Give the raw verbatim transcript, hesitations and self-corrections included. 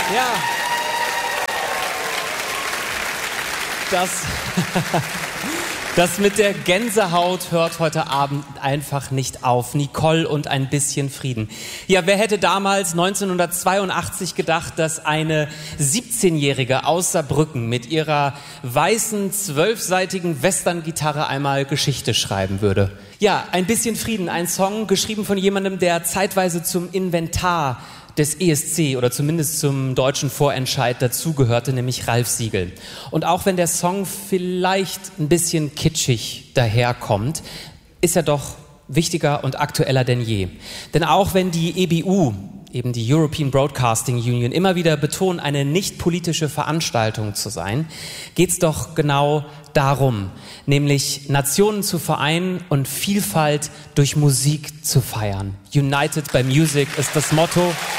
Ja. Das, das mit der Gänsehaut hört heute Abend einfach nicht auf. Nicole und ein bisschen Frieden. Ja, wer hätte damals neunzehnhundertzweiundachtzig gedacht, dass eine siebzehnjährige aus Saarbrücken mit ihrer weißen, zwölfseitigen Western-Gitarre einmal Geschichte schreiben würde? Ja, ein bisschen Frieden, ein Song geschrieben von jemandem, der zeitweise zum Inventar des E S C oder zumindest zum deutschen Vorentscheid dazugehörte, nämlich Ralf Siegel. Und auch wenn der Song vielleicht ein bisschen kitschig daherkommt, ist er doch wichtiger und aktueller denn je. Denn auch wenn die E B U, eben die European Broadcasting Union, immer wieder betont, eine nicht politische Veranstaltung zu sein, geht es doch genau darum, nämlich Nationen zu vereinen und Vielfalt durch Musik zu feiern. United by Music ist das Motto.